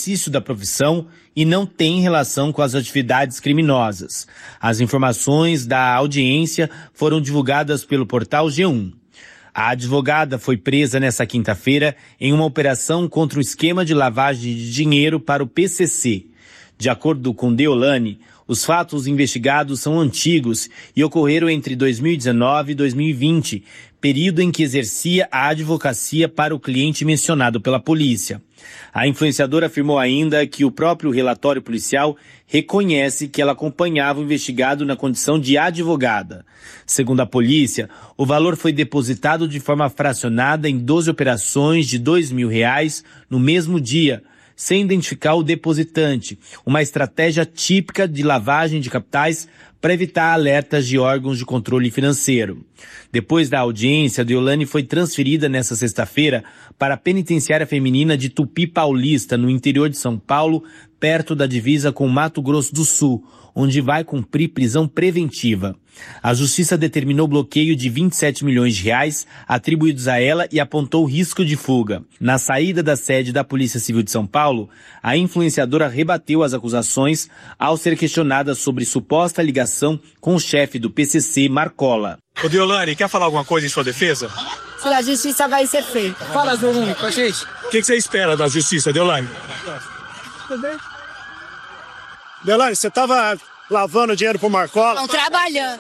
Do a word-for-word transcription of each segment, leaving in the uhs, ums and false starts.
exercício da profissão e não tem relação com as atividades criminosas. As informações da audiência foram divulgadas pelo portal G um. A advogada foi presa nesta quinta-feira em uma operação contra o esquema de lavagem de dinheiro para o P C C. De acordo com Deolane, os fatos investigados são antigos e ocorreram entre dois mil e dezenove e dois mil e vinte, período em que exercia a advocacia para o cliente mencionado pela polícia. A influenciadora afirmou ainda que o próprio relatório policial reconhece que ela acompanhava o investigado na condição de advogada. Segundo a polícia, o valor foi depositado de forma fracionada em doze operações de dois mil reais no mesmo dia, sem identificar o depositante, uma estratégia típica de lavagem de capitais para evitar alertas de órgãos de controle financeiro. Depois da audiência, Deolane foi transferida nesta sexta-feira para a penitenciária feminina de Tupi Paulista, no interior de São Paulo, perto da divisa com Mato Grosso do Sul, onde vai cumprir prisão preventiva. A justiça determinou bloqueio de vinte e sete milhões de reais atribuídos a ela e apontou risco de fuga. Na saída da sede da Polícia Civil de São Paulo, a influenciadora rebateu as acusações ao ser questionada sobre suposta ligação com o chefe do P C C, Marcola. Ô Deolane, quer falar alguma coisa em sua defesa? Se a justiça vai ser feita. Fala, Deolane, com a gente. O que, que você espera da justiça, Deolane? Tudo bem? Deolane, você estava lavando dinheiro pro Marcola? Estão trabalhando.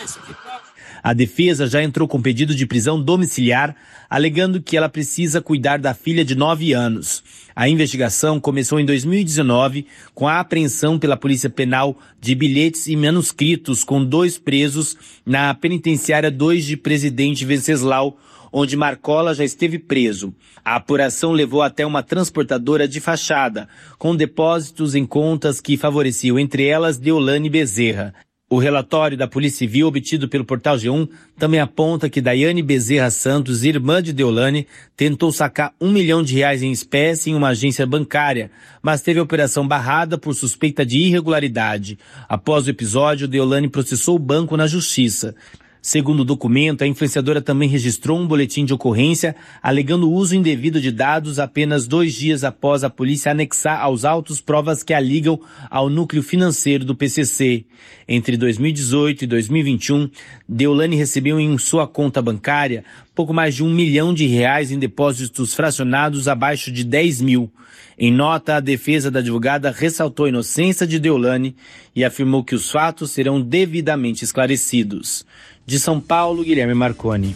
A defesa já entrou com pedido de prisão domiciliar, alegando que ela precisa cuidar da filha de nove anos. A investigação começou em dois mil e dezenove com a apreensão pela Polícia Penal de bilhetes e manuscritos com dois presos na penitenciária dois de Presidente Venceslau, onde Marcola já esteve preso. A apuração levou até uma transportadora de fachada, com depósitos em contas que favoreciam, entre elas, Deolane Bezerra. O relatório da Polícia Civil, obtido pelo portal G um, também aponta que Daiane Bezerra Santos, irmã de Deolane, tentou sacar um milhão de reais em espécie em uma agência bancária, mas teve a operação barrada por suspeita de irregularidade. Após o episódio, Deolane processou o banco na justiça. Segundo o documento, a influenciadora também registrou um boletim de ocorrência alegando o uso indevido de dados apenas dois dias após a polícia anexar aos autos provas que a ligam ao núcleo financeiro do P C C. Entre dois mil e dezoito e dois mil e vinte e um, Deolane recebeu em sua conta bancária pouco mais de um milhão de reais em depósitos fracionados abaixo de dez mil. Em nota, a defesa da advogada ressaltou a inocência de Deolane e afirmou que os fatos serão devidamente esclarecidos. De São Paulo, Guilherme Marconi.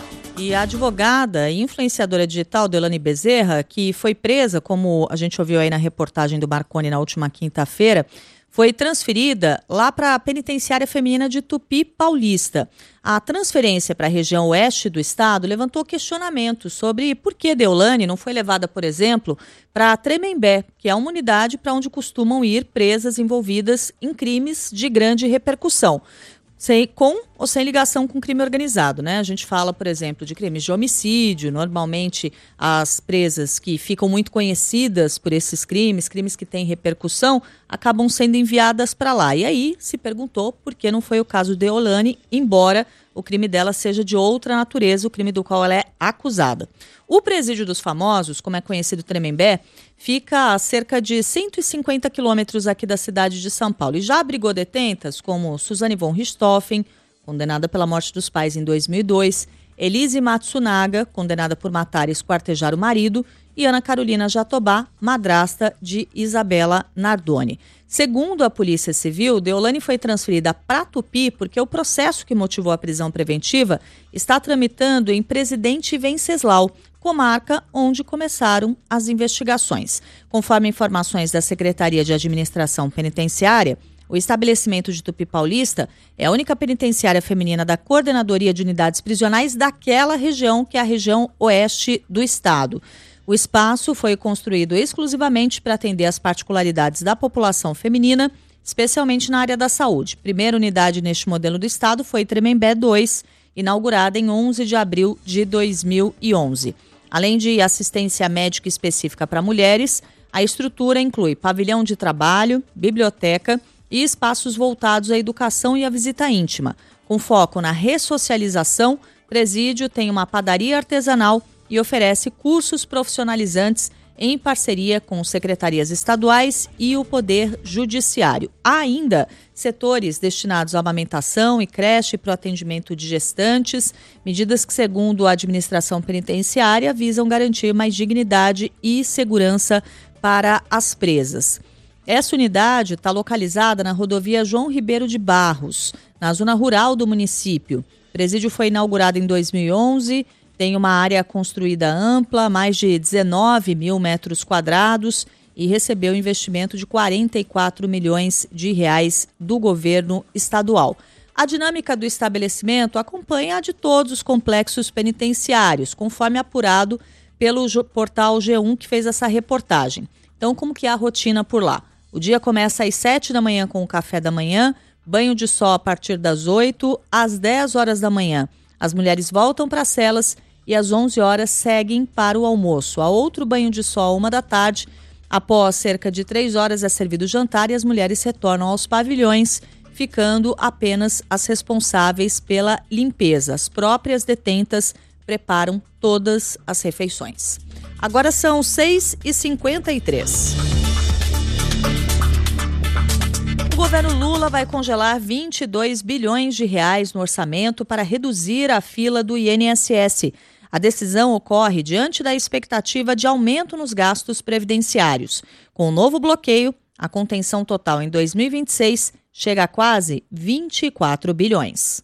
E a advogada e influenciadora digital Deolane Bezerra, que foi presa, como a gente ouviu aí na reportagem do Marconi na última quinta-feira, foi transferida lá para a penitenciária feminina de Tupi Paulista. A transferência para a região oeste do estado levantou questionamentos sobre por que Deolane não foi levada, por exemplo, para Tremembé, que é uma unidade para onde costumam ir presas envolvidas em crimes de grande repercussão. Sem, com ou sem ligação com crime organizado, né? A gente fala, por exemplo, de crimes de homicídio. Normalmente, as presas que ficam muito conhecidas por esses crimes, crimes que têm repercussão, acabam sendo enviadas para lá. E aí se perguntou por que não foi o caso de Deolane, embora o crime dela seja de outra natureza, o crime do qual ela é acusada. O Presídio dos Famosos, como é conhecido Tremembé, fica a cerca de cento e cinquenta quilômetros aqui da cidade de São Paulo e já abrigou detentas como Suzane von Richthofen, condenada pela morte dos pais em dois mil e dois, Elise Matsunaga, condenada por matar e esquartejar o marido, e Ana Carolina Jatobá, madrasta de Isabela Nardoni. Segundo a Polícia Civil, Deolane foi transferida para Tupi porque o processo que motivou a prisão preventiva está tramitando em Presidente Venceslau, comarca onde começaram as investigações. Conforme informações da Secretaria de Administração Penitenciária, o estabelecimento de Tupi Paulista é a única penitenciária feminina da Coordenadoria de Unidades Prisionais daquela região, que é a região oeste do estado. O espaço foi construído exclusivamente para atender às particularidades da população feminina, especialmente na área da saúde. Primeira unidade neste modelo do estado foi Tremembé dois, inaugurada em onze de abril de dois mil e onze. Além de assistência médica específica para mulheres, a estrutura inclui pavilhão de trabalho, biblioteca e espaços voltados à educação e à visita íntima. Com foco na ressocialização, o presídio tem uma padaria artesanal e oferece cursos profissionalizantes em parceria com secretarias estaduais e o Poder Judiciário. Há ainda setores destinados à amamentação e creche para o atendimento de gestantes, medidas que, segundo a administração penitenciária, visam garantir mais dignidade e segurança para as presas. Essa unidade está localizada na rodovia João Ribeiro de Barros, na zona rural do município. O presídio foi inaugurado em dois mil e onze, tem uma área construída ampla, mais de dezenove mil metros quadrados, e recebeu investimento de quarenta e quatro milhões de reais do governo estadual. A dinâmica do estabelecimento acompanha a de todos os complexos penitenciários, conforme apurado pelo portal G um, que fez essa reportagem. Então, como que é a rotina por lá? O dia começa às sete da manhã com o café da manhã, banho de sol a partir das oito, às dez horas da manhã. As mulheres voltam para as celas e às onze horas seguem para o almoço. Há outro banho de sol uma da tarde. Após cerca de três horas é servido o jantar e as mulheres retornam aos pavilhões, ficando apenas as responsáveis pela limpeza. As próprias detentas preparam todas as refeições. Agora são seis e cinquenta e três. O governo Lula vai congelar vinte e dois bilhões de reais no orçamento para reduzir a fila do I N S S. A decisão ocorre diante da expectativa de aumento nos gastos previdenciários. Com o novo bloqueio, a contenção total em dois mil e vinte e seis chega a quase vinte e quatro bilhões.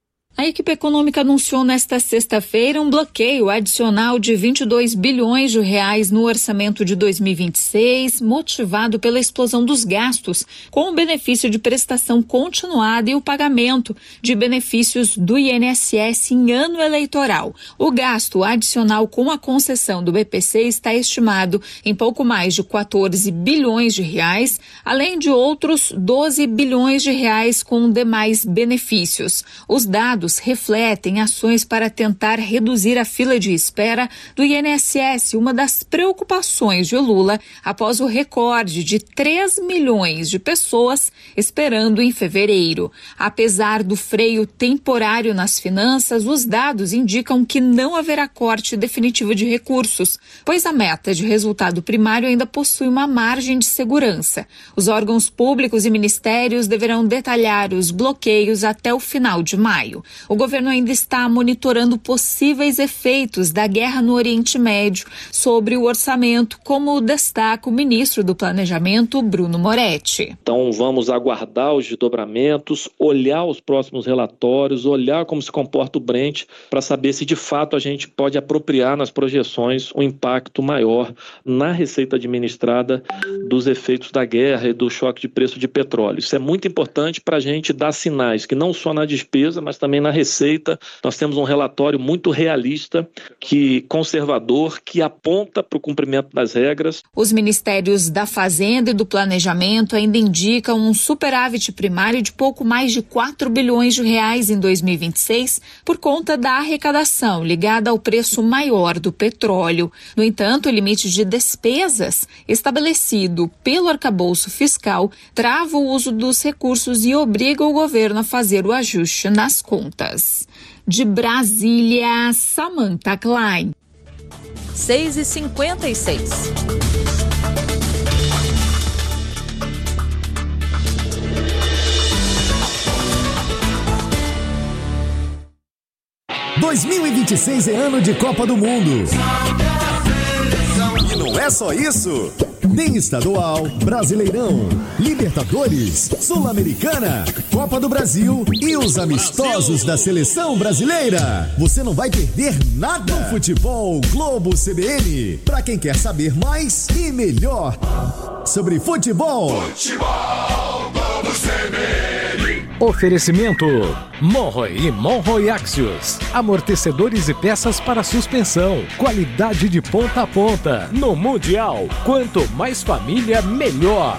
A equipe econômica anunciou nesta sexta-feira um bloqueio adicional de vinte e dois bilhões de reais no orçamento de dois mil e vinte e seis, motivado pela explosão dos gastos, com o benefício de prestação continuada e o pagamento de benefícios do I N S S em ano eleitoral. O gasto adicional com a concessão do B P C está estimado em pouco mais de quatorze bilhões de reais, além de outros doze bilhões de reais com demais benefícios. Os dados refletem ações para tentar reduzir a fila de espera do I N S S, uma das preocupações de Lula após o recorde de três milhões de pessoas esperando em fevereiro. Apesar do freio temporário nas finanças, os dados indicam que não haverá corte definitivo de recursos, pois a meta de resultado primário ainda possui uma margem de segurança. Os órgãos públicos e ministérios deverão detalhar os bloqueios até o final de maio. O governo ainda está monitorando possíveis efeitos da guerra no Oriente Médio sobre o orçamento, como destaca o ministro do Planejamento, Bruno Moretti. Então vamos aguardar os desdobramentos, olhar os próximos relatórios, olhar como se comporta o Brent, para saber se de fato a gente pode apropriar nas projeções um impacto maior na receita administrada dos efeitos da guerra e do choque de preço de petróleo. Isso é muito importante para a gente dar sinais que não só na despesa, mas também na receita. Nós temos um relatório muito realista, que conservador, que aponta para o cumprimento das regras. Os ministérios da Fazenda e do Planejamento ainda indicam um superávit primário de pouco mais de quatro bilhões de reais em dois mil e vinte e seis por conta da arrecadação ligada ao preço maior do petróleo. No entanto, o limite de despesas estabelecido pelo arcabouço fiscal trava o uso dos recursos e obriga o governo a fazer o ajuste nas contas. De Brasília, Samantha Klein. seis e cinquenta e seis. dois mil e vinte e seis é ano de Copa do Mundo. E não é só isso. Tem estadual, Brasileirão, Libertadores, Sul-Americana, Copa do Brasil e os amistosos da Seleção Brasileira. Você não vai perder nada no Futebol Globo C B N. Pra quem quer saber mais e melhor sobre futebol. Futebol Globo C B N. Oferecimento Monroe e Monroe Axios, amortecedores e peças para suspensão, qualidade de ponta a ponta. No Mundial, quanto mais família, melhor.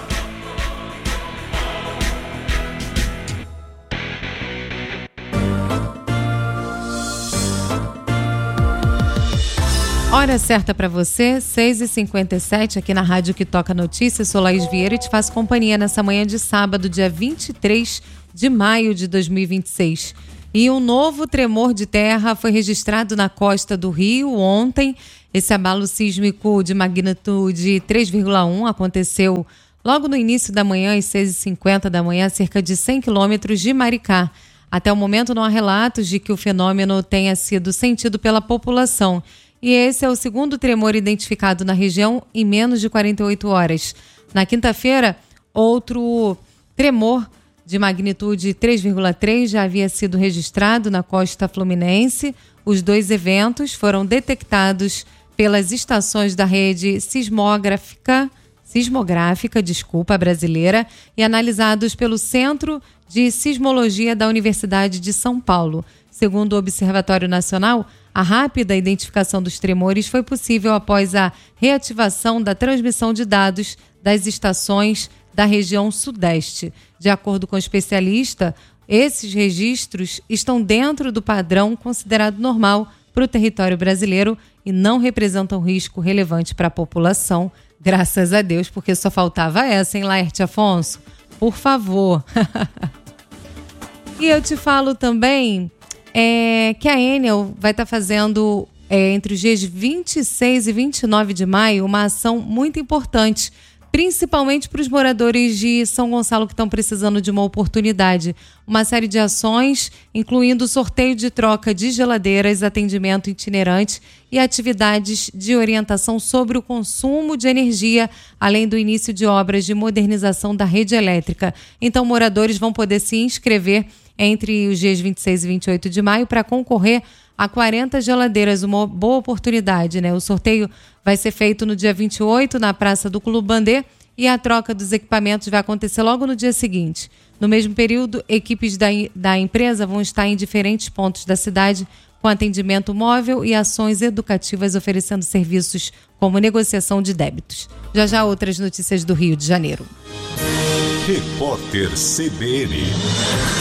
Hora certa para você, seis e cinquenta e sete, aqui na Rádio que Toca Notícias. Sou Laís Vieira e te faço companhia nessa manhã de sábado, dia vinte e três de maio de dois mil e vinte e seis. E um novo tremor de terra foi registrado na costa do Rio ontem. Esse abalo sísmico de magnitude três vírgula um aconteceu logo no início da manhã, às seis e cinquenta da manhã, a cerca de cem quilômetros de Maricá. Até o momento não há relatos de que o fenômeno tenha sido sentido pela população. E esse é o segundo tremor identificado na região em menos de quarenta e oito horas. Na quinta-feira, outro tremor de magnitude três vírgula três já havia sido registrado na costa fluminense. Os dois eventos foram detectados pelas estações da rede sismográfica, sismográfica, desculpa, brasileira, e analisados pelo Centro de Sismologia da Universidade de São Paulo. Segundo o Observatório Nacional, a rápida identificação dos tremores foi possível após a reativação da transmissão de dados das estações da região sudeste. De acordo com o especialista, esses registros estão dentro do padrão considerado normal para o território brasileiro e não representam risco relevante para a população. Graças a Deus, porque só faltava essa, hein, Laerte Afonso? Por favor. E eu te falo também é, que a Enel vai estar tá fazendo, é, entre os dias vinte e seis e vinte e nove de maio, uma ação muito importante, principalmente para os moradores de São Gonçalo que estão precisando de uma oportunidade. Uma série de ações, incluindo sorteio de troca de geladeiras, atendimento itinerante e atividades de orientação sobre o consumo de energia, além do início de obras de modernização da rede elétrica. Então, moradores vão poder se inscrever entre os dias vinte e seis e vinte e oito de maio para concorrer a quarenta geladeiras, uma boa oportunidade, né? O sorteio vai ser feito no dia vinte e oito na Praça do Clube Bandê e a troca dos equipamentos vai acontecer logo no dia seguinte. No mesmo período, equipes da, da empresa vão estar em diferentes pontos da cidade com atendimento móvel e ações educativas oferecendo serviços como negociação de débitos. Já já outras notícias do Rio de Janeiro. Repórter C B N.